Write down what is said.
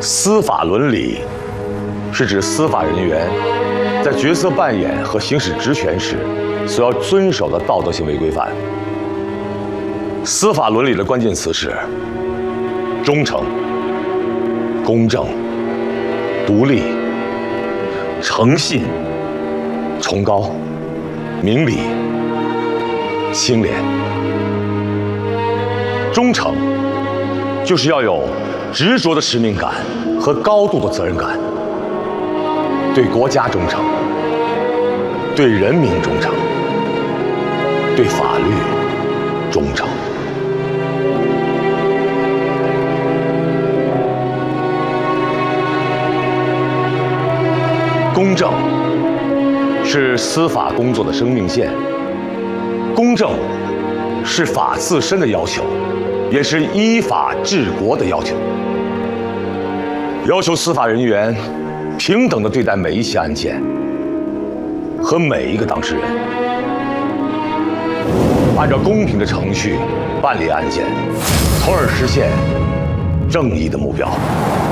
司法伦理是指司法人员在角色扮演和行使职权时所要遵守的道德行为规范。司法伦理的关键词是忠诚、公正、独立、诚信、崇高、明理、清廉。忠诚就是要有执着的使命感和高度的责任感，对国家忠诚，对人民忠诚，对法律忠诚。公正是司法工作的生命线，公正是法自身的要求，也是依法治国的要求。要求司法人员平等地对待每一起案件和每一个当事人，按照公平的程序办理案件，从而实现正义的目标。